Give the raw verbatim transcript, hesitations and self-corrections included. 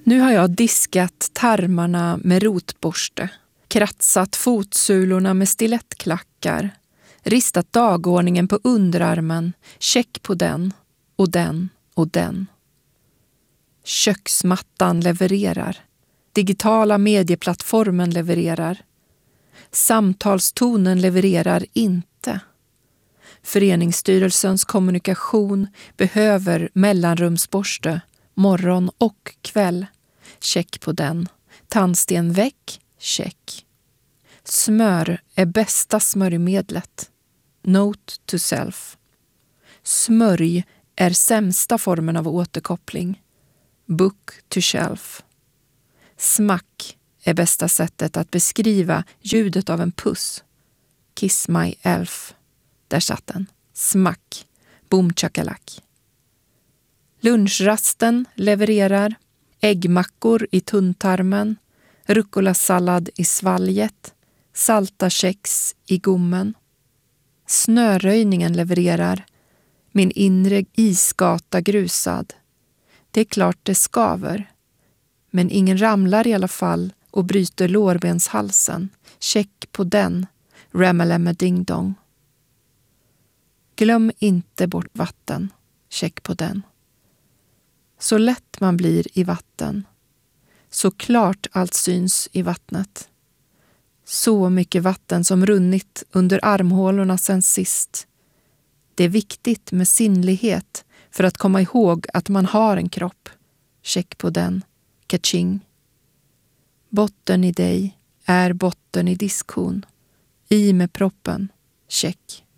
Nu har jag diskat tarmarna med rotborste, kratsat fotsulorna med stilettklackar, ristat dagordningen på underarmen, check på den och den och den. Köksmattan levererar. Digitala medieplattformen levererar. Samtalstonen levererar inte. Föreningsstyrelsens kommunikation behöver mellanrumsborste, morgon och kväll. Check på den. Tandsten väck, check. Smör är bästa smörjmedlet. Note to self. Smörj är sämsta formen av återkoppling. Book to shelf. Smack är bästa sättet att beskriva ljudet av en puss. Kiss my elf. Där satt den. Smack. Boom chakalak. Lunchrasten levererar. Äggmackor i tunntarmen. Rucola-sallad i svalget. Salta kex i gommen. Snöröjningen levererar. Min inre isgata grusad. Det är klart det skaver. Men ingen ramlar i alla fall och bryter lårbenshalsen. Check på den. Ramalama ding dong. Glöm inte bort vatten. Check på den. Så lätt man blir i vatten. Så klart allt syns i vattnet. Så mycket vatten som runnit under armhålorna sen sist. Det är viktigt med sinnlighet för att komma ihåg att man har en kropp. Check på den. Kaching. Botten i dig är botten i diskhon. I med proppen. Check.